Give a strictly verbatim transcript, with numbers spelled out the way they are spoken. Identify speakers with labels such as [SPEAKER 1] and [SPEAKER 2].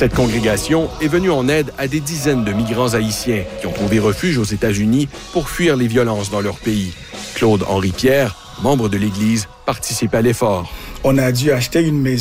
[SPEAKER 1] Cette congrégation est venue en aide à des dizaines de migrants haïtiens qui ont trouvé refuge aux États-Unis pour fuir les violences dans leur pays. Claude-Henri Pierre, membre de l'Église, participe à l'effort.
[SPEAKER 2] On a dû acheter une maison